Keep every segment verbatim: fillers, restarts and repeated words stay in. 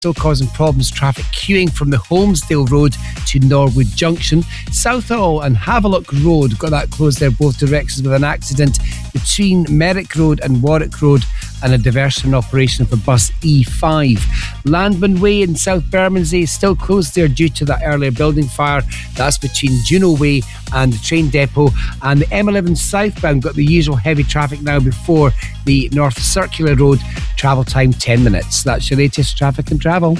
Still causing problems, traffic queuing from the Holmesdale Road to Norwood Junction. Southall and Havelock Road got that closed there, both directions, with an accident between Merrick Road and Warwick Road and a diversion operation for bus E five. Landman Way in South Bermondsey is still closed there due to that earlier building fire. That's between Juno Way and the train depot. And the M eleven southbound got the usual heavy traffic now before the North Circular Road. Travel time ten minutes. That's your latest traffic and travel.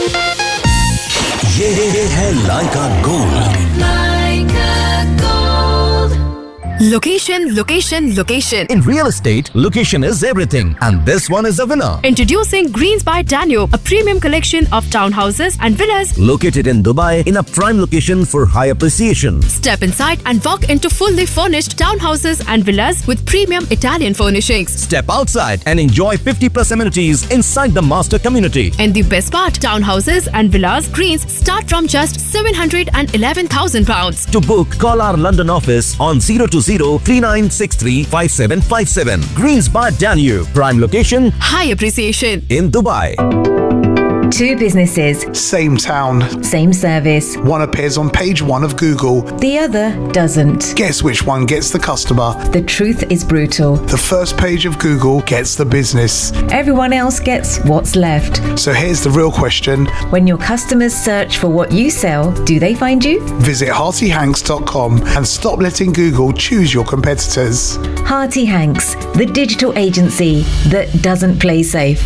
ये है लाइका gold. Like a gold. Location, location, location. In real estate, location is everything, and this one is a winner. Introducing Greens by Daniel, a premium collection of townhouses and villas Located in Dubai in a prime location for high appreciation. Step inside and walk into fully furnished townhouses and villas with premium Italian furnishings. Step outside and enjoy fifty plus amenities inside the master community. And the best part, townhouses and villas Greens start from just seven hundred eleven thousand pounds. To book, call our London office on zero two zero, three nine six three, five seven five seven. Greens by Danube. Prime location High appreciation in Dubai. Two businesses, Same town. same service. One appears on page one of Google. The other doesn't. Guess which one gets the customer? The truth is brutal. The first page of Google gets the business. Everyone else gets what's left. So here's the real question. When your customers search for what you sell, do they find you? Visit hearty hanks dot com and stop letting Google choose your competitors. Hearty Hanks, the digital agency that doesn't play safe.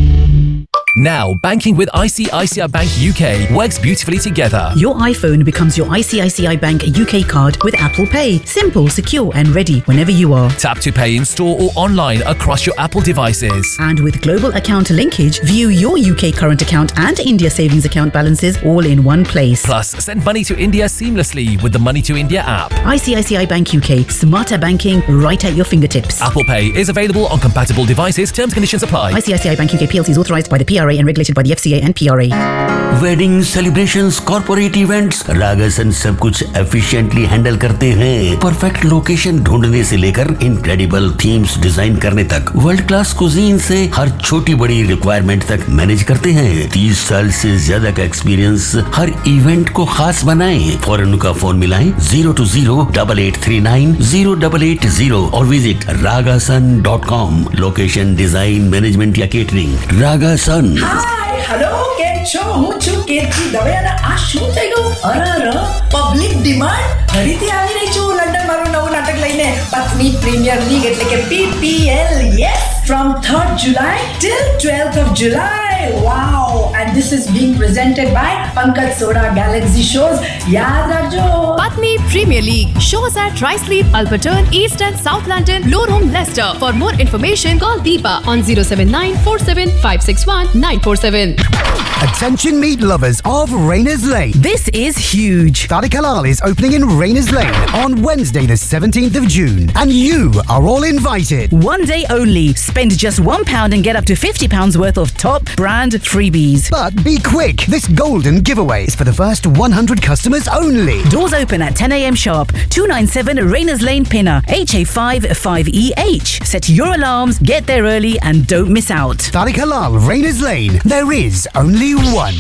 Now, banking with I C I C I Bank U K works beautifully together. Your iPhone becomes your I C I C I Bank U K card with Apple Pay. Simple, secure and ready whenever you are. Tap to pay in store or online across your Apple devices. And with global account linkage, view your U K current account and India savings account balances all in one place. Plus, send money to India seamlessly with the Money to India app. I C I C I Bank U K, smarter banking right at your fingertips. Apple Pay is available on compatible devices. Terms and conditions apply. I C I C I Bank U K P L C is authorised by the P R A and regulated by the F C A and P R A. Wedding celebrations, corporate events, रागासन सब कुछ efficiently handle करते हैं। Perfect location ढूंढने से लेकर incredible themes design करने तक, world class cuisine से हर छोटी बड़ी रिक्वायरमेंट तक मैनेज करते हैं। तीस साल से ज्यादा का एक्सपीरियंस हर इवेंट को खास बनाएं। फौरन उनका फोन मिलाएं zero to zero double eight three nine zero double eight zero और visit रागासन dot com. Location, design, management या केटरिंग, रागासन। Hello, કેમ છો? હું છું કેતકી દવે અને આ શું થઈ ગયું? અરે પબ્લિક ડિમાન્ડ ફરીથી આવી રહી છું લંડન મારું નવું નાટક લઈને પત્ની પ્રીમિયર લીગ એટલે કે P P L. Yes, from third July till twelfth of July. Wow, and this is being presented by Pankaj Soda Galaxy Shows. याद रखो. Patni Premier League. Shows at Riceley, Alberton, East and South London, Blue Room, Leicester. For more information, call Deepa on zero seven nine four seven five six one nine four seven. Attention meat lovers of Rayners Lane. This is huge. Tariq Halal is opening in Rayners Lane on Wednesday the seventeenth of June. And you are all invited. One day only. Spend just one pound and get up to fifty pounds worth of top brand freebies. But be quick. This golden giveaway is for the first one hundred customers only. Doors open at ten a m sharp. two ninety-seven Rayners Lane, Pinner, H A five five E H. Set your alarms, get there early and don't miss out. Tariq Halal, Rayners Lane. There is only one.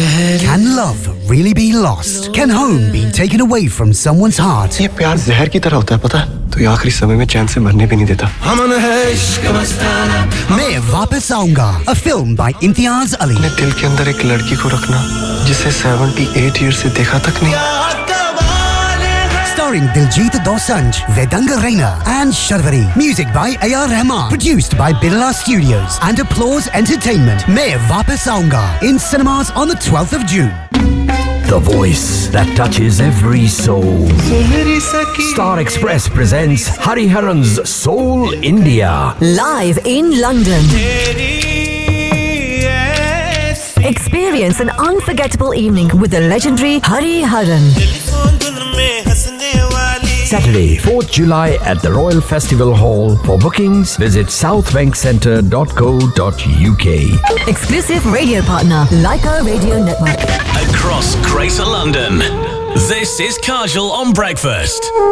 Can love really be lost? Can home be taken away from someone's heart? ये प्यार जहर की तरह होता है, पता है? तो ये आखिरी समय में चैन से मरने भी नहीं देता। मैं वापस आऊंगा. A film by Imtiaz Ali. अपने दिल के अंदर एक लड़की को रखना जिसे अठहत्तर ईयर से देखा तक नहीं। Starring Diljit Dosanjh, Vedanga Raina and Sharvari. Music by A R Rahman. Produced by Birla Studios and Applause Entertainment. Main Vapas Aunga in cinemas on the twelfth of June. The voice that touches every soul. Star Express presents Hariharan's Soul India. Live in London. Experience an unforgettable evening with the legendary Hariharan. Saturday, fourth July at the Royal Festival Hall. For bookings, visit south bank centre dot co dot u k. Exclusive radio partner, Leica Radio Network. Across Greater London, this is Kajal on Breakfast.